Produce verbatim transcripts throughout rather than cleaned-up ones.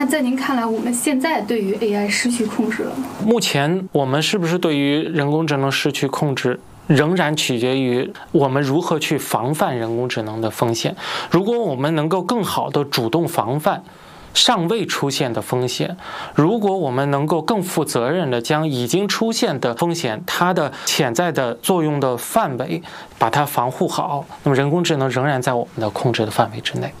那在您看来，我们现在对于 A I 失去控制了吗？ 目前我们是不是对于人工智能失去控制，仍然取决于我们如何去防范人工智能的风险。如果我们能够更好的主动防范尚未出现的风险，如果我们能够更负责任的将已经出现的风险它的潜在的作用的范围把它防护好，那么人工智能仍然在我们的控制的范围之内。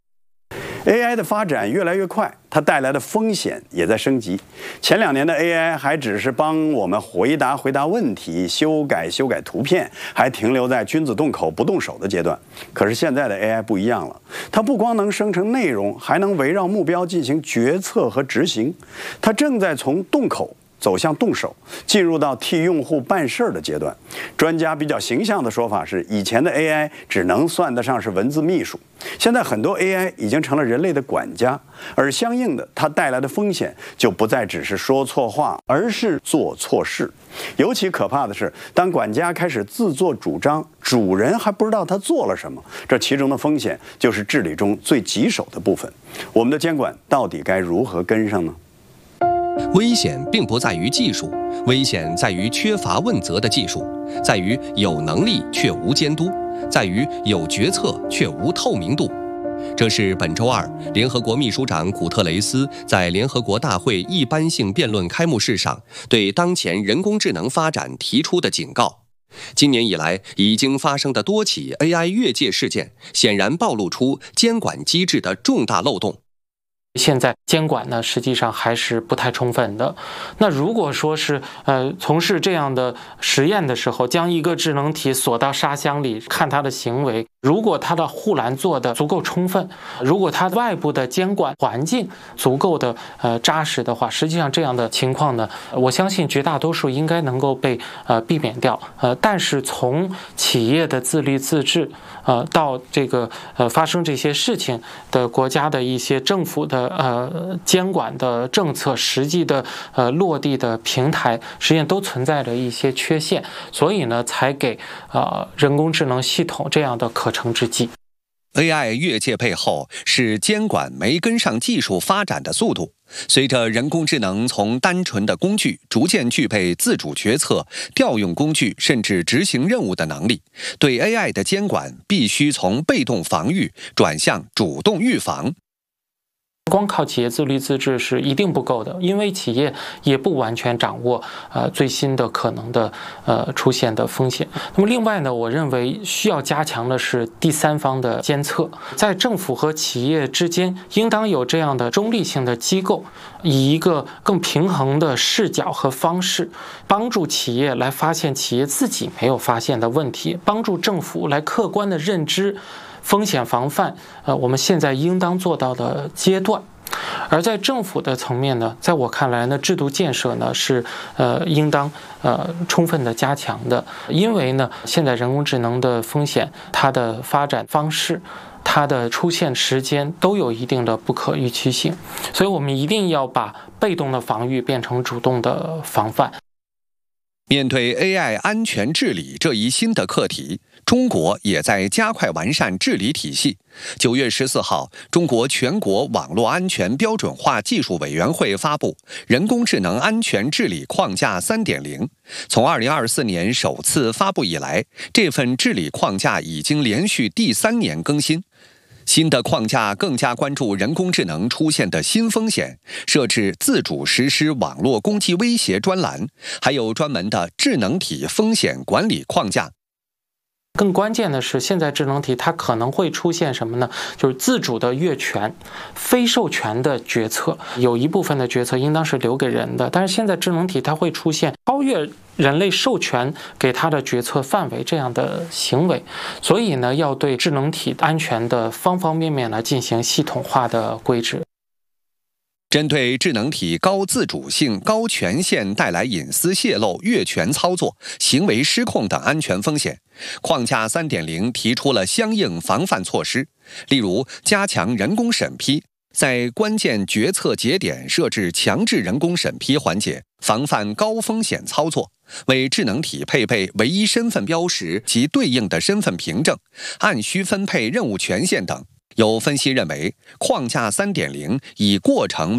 A I 的发展越来越快，它带来的风险也在升级。前两年的 A I 还只是帮我们回答回答问题、修改修改图片，还停留在君子动口不动手的阶段。可是现在的 A I 不一样了，它不光能生成内容，还能围绕目标进行决策和执行。它正在从动口走向动手，进入到替用户办事儿的阶段。专家比较形象的说法是，以前的 A I 只能算得上是文字秘书，现在很多 A I 已经成了人类的管家，而相应的，它带来的风险就不再只是说错话，而是做错事。尤其可怕的是，当管家开始自作主张，主人还不知道他做了什么，这其中的风险就是治理中最棘手的部分。我们的监管到底该如何跟上呢？ 危险并不在于技术，危险在于缺乏问责的技术，在于有能力却无监督，在于有决策却无透明度。这是本周二联合国秘书长古特雷斯在联合国大会一般性辩论开幕式上对当前人工智能发展提出的警告。今年以来已经发生的多起 A I 越界事件，显然暴露出监管机制的重大漏洞。 现在监管呢，实际上还是不太充分的。那如果说是呃从事这样的实验的时候，将一个智能体锁到沙箱里看它的行为，如果它的护栏做的足够充分，如果它外部的监管环境足够的呃扎实的话，实际上这样的情况呢，我相信绝大多数应该能够被呃避免掉。呃，但是从企业的自立自治，呃到这个呃发生这些事情的国家的一些政府的呃监管的政策，实际的呃落地的平台，实际上都存在着一些缺陷，所以呢，才给呃人工智能系统这样的可乘之机。 A I 越界背后是监管没跟上技术发展的速度。随着人工智能从单纯的工具逐渐具备自主决策、调用工具甚至执行任务的能力，对 A I 的监管必须从被动防御转向主动预防。 光靠企业自律自治是一定不够的，因为企业也不完全掌握呃最新的可能的呃出现的风险。那么另外呢，我认为需要加强的是第三方的监测，在政府和企业之间应当有这样的中立性的机构，以一个更平衡的视角和方式，帮助企业来发现企业自己没有发现的问题，帮助政府来客观的认知风险防范，呃，我们现在应当做到的阶段。而在政府的层面呢，在我看来呢，制度建设呢是呃应当呃充分的加强的，因为呢，现在人工智能的风险，它的发展方式，它的出现时间都有一定的不可预期性，所以我们一定要把被动的防御变成主动的防范。 面对 A I 安全治理这一新的课题，中国也在加快完善治理体系。九月十四号，中国全国网络安全标准化技术委员会发布《人工智能安全治理框架 三点零》。从二零二四年首次发布以来，这份治理框架已经连续第三年更新。新的框架更加关注人工智能出现的新风险，设置自主实施网络攻击威胁专栏，还有专门的智能体风险管理框架。 更关键的是，现在智能体它可能会出现什么呢？就是自主的越权、非授权的决策，有一部分的决策应当是留给人的，但是现在智能体它会出现超越人类授权给它的决策范围这样的行为，所以呢，要对智能体安全的方方面面呢进行系统化的规制。 针对智能体高自主性、高权限带来隐私泄露、越权操作、行为失控等安全风险，框架 三点零 提出了相应防范措施，例如加强人工审批，在关键决策节点设置强制人工审批环节，防范高风险操作，为智能体配备唯一身份标识及对应的身份凭证，按需分配任务权限等。有分析认为，框架 三点零 以过程